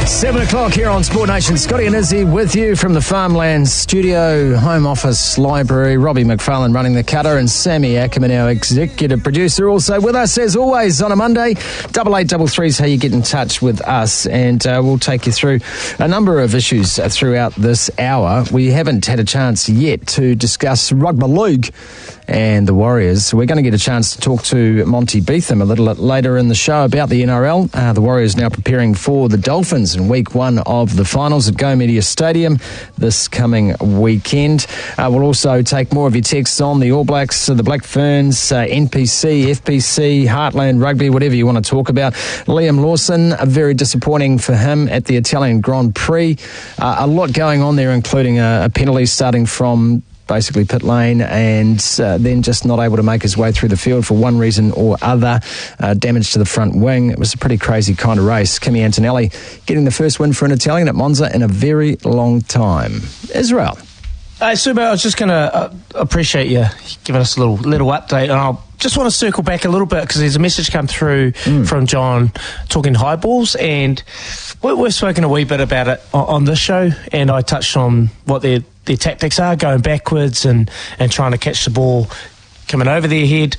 7 o'clock here on Sport Nation. Scotty and Izzy with you from the Farmlands studio, home office, library. Robbie McFarlane running the cutter, and Sammy Ackerman, our executive producer, also with us as always on a Monday. 8833 is how you get in touch with us, and we'll take you through a number of issues throughout this hour. We haven't had a chance yet to discuss rugby league and the Warriors. We're going to get a chance to talk to Monty Beetham a little later in the show about the NRL. The Warriors now preparing for the Dolphins in week one of the finals at Go Media Stadium this coming weekend. We'll also take more of your texts on the All Blacks, the Black Ferns, NPC, FPC, Heartland Rugby, whatever you want to talk about. Liam Lawson, very disappointing for him at the Italian Grand Prix. A lot going on there, including a penalty starting from basically pit lane, and then just not able to make his way through the field for one reason or other. Damage to the front wing. It was a pretty crazy kind of race. Kimi Antonelli getting the first win for an Italian at Monza in a very long time. Israel. Subo, I was just going to appreciate you giving us a little update, and I'll just want to circle back a little bit because there's a message come through from John talking highballs, and we've spoken a wee bit about it on this show, and I touched on what their tactics are, going backwards and trying to catch the ball coming over their head.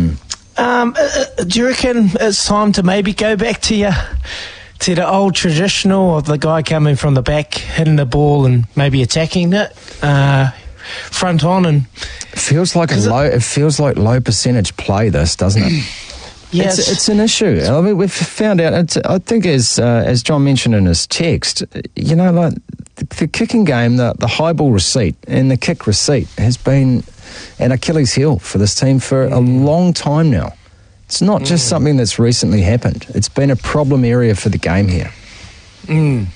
Do you reckon it's time to maybe go back to the old traditional of the guy coming from the back, hitting the ball and maybe attacking it front on? And it feels like low percentage play, this, doesn't it? Yes. It's an issue. I mean, we've found out, I think as John mentioned in his text, like the kicking game, the high ball receipt and the kick receipt has been an Achilles heel for this team for a long time now. It's not just something that's recently happened. It's been a problem area for the game here.